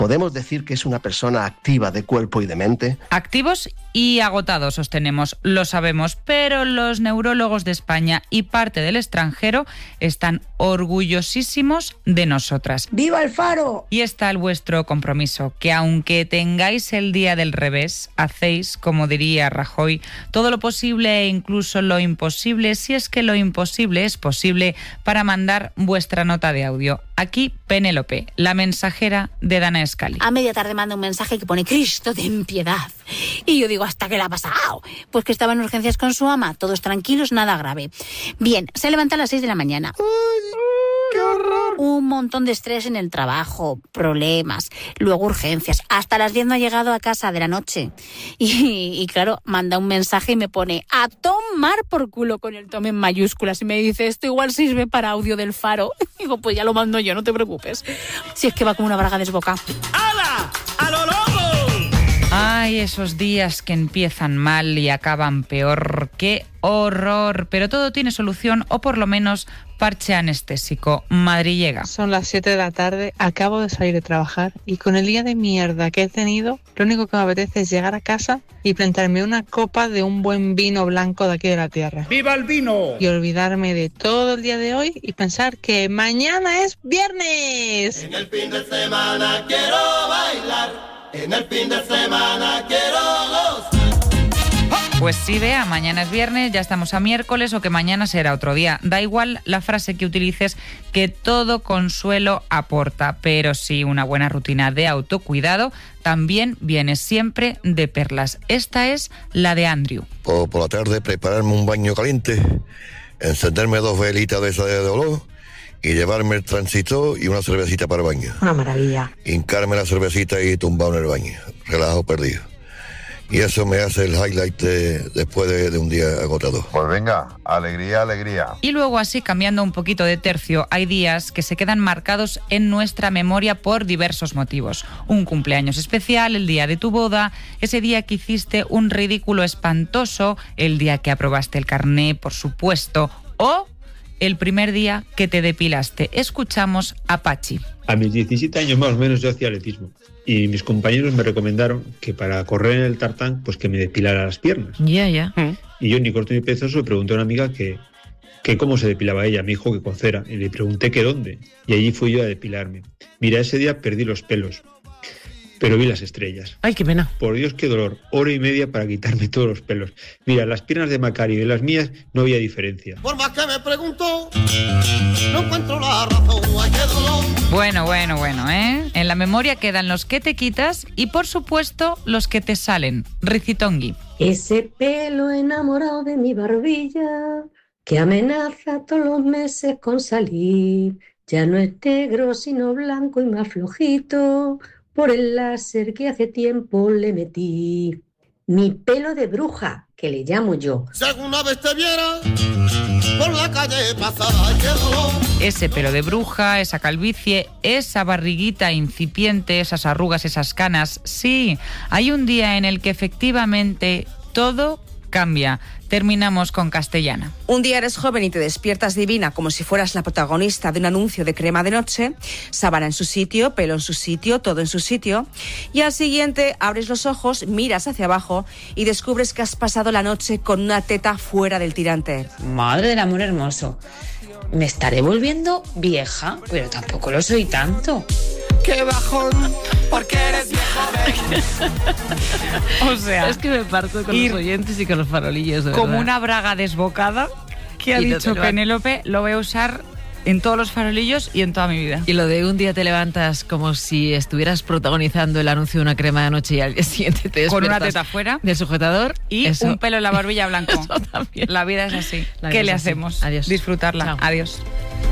¿Podemos decir que es una persona activa de cuerpo y de mente? Activos y agotados, sostenemos, lo sabemos, pero los neurólogos de España y parte del extranjero están orgullosísimos de nosotras. ¡Viva el Faro! Y está el vuestro compromiso, que aunque tengáis el día del revés, hacéis, como diría Rajoy, todo lo posible e incluso lo imposible, si es que lo imposible es posible, para mandar vuestra nota de audio. Aquí Penélope, la mensajera de Dana Scully. A media tarde manda un mensaje que pone Cristo, ten piedad. Y yo digo, ¿hasta qué le ha pasado? Pues que estaba en urgencias con su ama, todos tranquilos, nada grave. Bien, se levanta a las 6 de la mañana. ¡Qué horror! Un montón de estrés en el trabajo, problemas, luego urgencias. Hasta las 10 no ha llegado a casa de la noche. Y claro, manda un mensaje y me pone a tomar por culo con el tome en mayúsculas. Y me dice, esto igual sirve para audio del Faro. Digo, pues ya lo mando yo, no te preocupes. Si es que va como una braga desbocada. ¡Hala! ¡A lo loco! Ay, esos días que empiezan mal y acaban peor. ¡Qué horror! Pero todo tiene solución, o por lo menos parche anestésico. Madrillega. Son las 7 de la tarde, acabo de salir de trabajar y con el día de mierda que he tenido, lo único que me apetece es llegar a casa y plantarme una copa de un buen vino blanco de aquí de la tierra. ¡Viva el vino! Y olvidarme de todo el día de hoy y pensar que mañana es viernes. En el fin de semana quiero bailar. En el fin de semana quiero gozar. Pues sí, vea, mañana es viernes, ya estamos a miércoles, o que mañana será otro día. Da igual la frase que utilices, que todo consuelo aporta. Pero sí, una buena rutina de autocuidado también viene siempre de perlas. Esta es la de Andrew. Por la tarde prepararme un baño caliente, encenderme 2 velitas de esa de olor y llevarme el transistor y una cervecita para el baño. Una maravilla. Hincarme la cervecita y tumbado en el baño, relajo perdido. Y eso me hace el highlight después de un día agotador. Pues venga, alegría, alegría. Y luego, así cambiando un poquito de tercio, hay días que se quedan marcados en nuestra memoria por diversos motivos. Un cumpleaños especial, el día de tu boda, ese día que hiciste un ridículo espantoso, el día que aprobaste el carné, por supuesto, o el primer día que te depilaste. Escuchamos a Pachi. A mis 17 años más o menos yo hacía atletismo y mis compañeros me recomendaron que para correr en el tartán pues que me depilara las piernas. Ya. Y yo, ni corto ni perezoso, le pregunté a una amiga que cómo se depilaba ella. Me dijo que con cera y le pregunté que dónde, y allí fui yo a depilarme. Mira, ese día perdí los pelos, pero vi las estrellas. ¡Ay, qué pena! Por Dios, qué dolor. 1:30 para quitarme todos los pelos. Mira, las piernas de Macario y las mías no había diferencia. Por más que me pregunto, no encuentro la razón. Ay, qué dolor. Bueno, ¿eh? En la memoria quedan los que te quitas y, por supuesto, los que te salen. Rizitongi. Ese pelo enamorado de mi barbilla, que amenaza todos los meses con salir. Ya no es negro, sino blanco y más flojito, por el láser que hace tiempo le metí. Mi pelo de bruja, que le llamo yo. Si alguna vez te viera por la calle pasar, ay, qué dolor. Ese pelo de bruja, esa calvicie, esa barriguita incipiente, esas arrugas, esas canas. Sí, hay un día en el que efectivamente todo cambia. Terminamos con Castellana. Un día eres joven y te despiertas divina como si fueras la protagonista de un anuncio de crema de noche, sábana en su sitio, pelo en su sitio, todo en su sitio, y al siguiente abres los ojos, miras hacia abajo y descubres que has pasado la noche con una teta fuera del tirante. Madre del amor hermoso. Me estaré volviendo vieja, pero tampoco lo soy tanto. ¡Qué bajón! Porque eres vieja. O sea, es que me parto con los oyentes y con los farolillos, de como verdad. una braga desbocada que ha dicho Penélope, lo voy a usar en todos los farolillos y en toda mi vida. Y lo de un día te levantas como si estuvieras protagonizando el anuncio de una crema de noche y al día siguiente te despiertas con una teta fuera del sujetador y eso. Un pelo en la barbilla blanco. Eso también. La vida es así. La ¿Qué vida le es así. hacemos? Adiós. Disfrutarla. Chao. Adiós.